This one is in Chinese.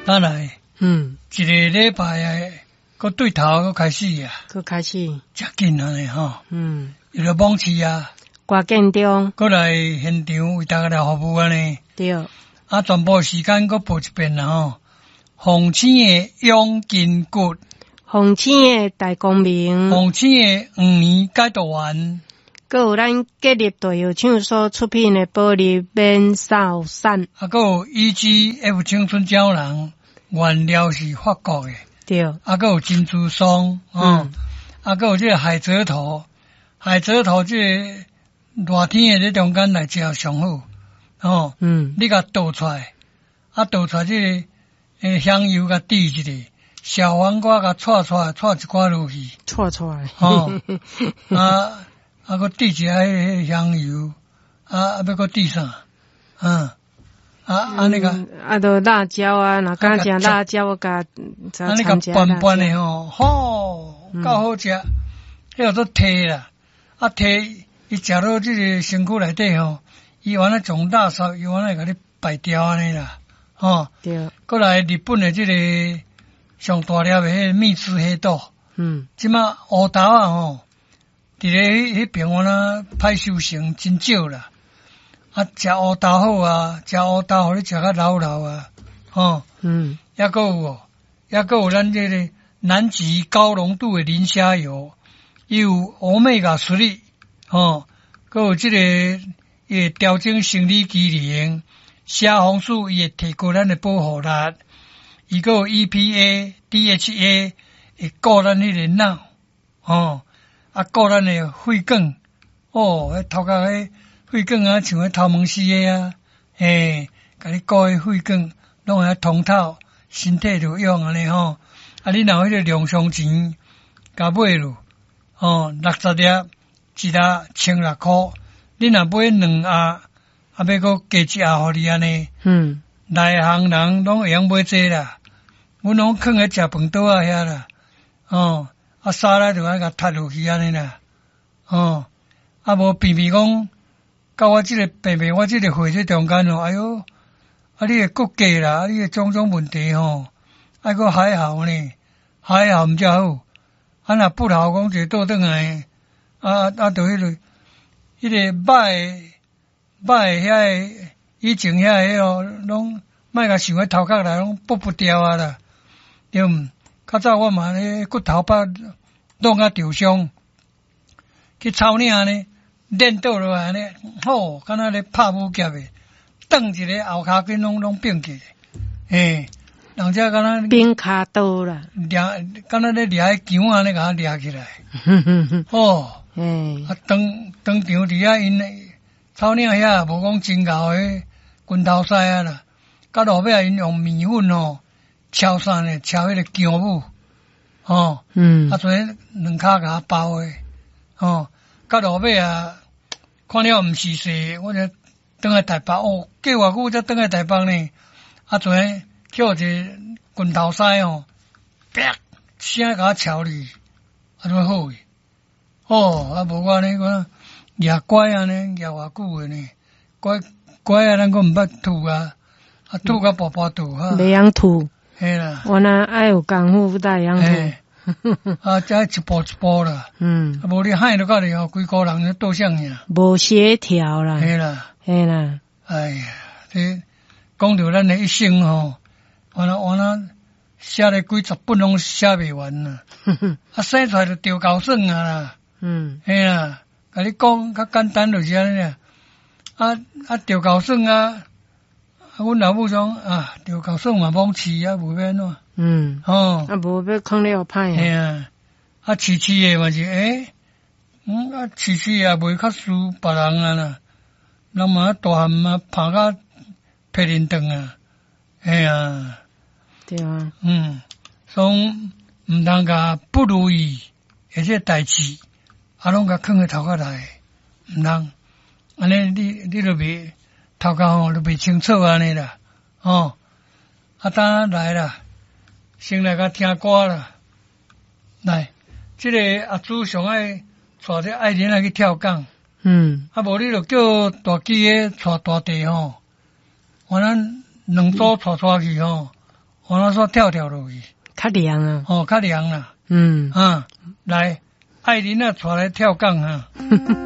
当然，一个礼拜啊，个对头个开始啊， 个开始， 真紧啊呢吼，有了往期啊， 挂建中， 过来现场为大家来服务啊呢， 对， 啊，全部时间个报一遍啦吼，红星的永金骨， 红星的大光明， 红星的5年解读完。 佮有咱结立队友唱所出品的保利免扫散， 啊，佮有 EGF 青春胶囊，原料是法国的， 对， 啊，佮有珍珠松，啊，佮有这个海蜇头，海蜇头这个热天的这中间来食上好，哦，你甲倒出来，啊，倒出来这个香油甲滴一下，小黄瓜甲搓出来，搓一寡落去， 搓出来， 哦，啊，佮滴一下迄香油，要佮滴啥？安尼个， 都辣椒啊，若敢食辣椒，我甲安尼个拌拌的吼，够好食。迄个做摕啦，啊摕伊食到这个身躯内底吼，伊原来从大烧，伊原来甲你排掉安尼啦，吼。 对。 过来日本的这个上大粒的迄蜜汁黑豆，即马乌豆啊吼。伫咧迄边我那歹收成真少啦，啊食乌豆好啊，食乌豆互你食较老老啊，吼，抑搁有哦，抑搁有咱这个南极高浓度的磷虾油，伊有欧米伽3，吼，搁有这个伊会调整生理机能，虾红素伊会提高咱的保护力，伊搁有 EPA、DHA 会顾咱迄个脑，吼。啊，顾咱的血管，哦，迄头壳迄血管啊，像迄头毛丝的啊，甲你顾迄血管，拢会通透，身体就用安尼吼。啊，你若迄个量上钱，甲买咯，60粒，一粒1600，你若买2盒，要搁加1盒互你安尼。内行人拢会用买这啦，阮拢囥喺食饭桌啊遐啦，啊，沙拉就爱甲踢落去安尼啦，啊，无偏偏讲，到我这个偏偏我这个血这中间哦，哎哟，啊，你的骨骼啦，啊，你的种种问题吼，还搁还好呢，还好毋则好，啊，若不好讲就倒转来，就迄个歹遐以前遐哦，拢莫甲想喺头壳内拢不掉啊啦，对毋？较早我嘛咧骨头弄啊受伤，去草岭呢练倒落来呢，好，敢若咧拍武夹诶，蹬一个后骹筋拢并起，人家敢若并骹刀啦， 敢若咧掠迄姜安尼甲掠起来，啊，当场伫遐因草岭遐无讲真厚诶拳头师啊啦，到路尾因用面粉敲啥呢？敲迄个姜母，啊，做2骹甲包诶，到路尾啊，看了毋是势，我就转来台北，过偌久才转来台北呢，啊，做叫一个拳头师啪，声甲敲哩，啊，做好诶，啊，无我呢，我抓拐啊呢，抓偌久诶呢，拐啊，咱个毋捌吐啊，吐甲薄薄吐哈， 袂晓吐。 嘿啦， 我那爱有功夫才会晓吐， 这一步一步啦，无你喊到到哩规个人咧倒向呀， 无协调啦， 嘿啦，哎呀，这讲到咱的一生完了写了几十本拢写袂完啦，生出来就丢高算啊啦，嘿啦，甲你讲较简单就是安尼啦，丢高算啊。阮老母讲着高算嘛罔饲啊，无免怎？ 无要空了歹嘿啊，饲诶嘛是饲也袂较输别人啊啦，人嘛大汉嘛拍甲皮面长啊，嘿啊， 对啊， 所以毋通甲不如意而且代志，拢甲囥喺头壳内，毋通安尼你就袂。头壳就袂清楚安尼啦，当来啦，先来甲听歌啦，来，这个阿祖上爱带这爱人来去跳港，无你就叫大机个带大地完咱2组带去我那说跳落去， 较凉啊， 哦，较凉啦。 嗯， 来，艾琳啊，带来跳杠啊。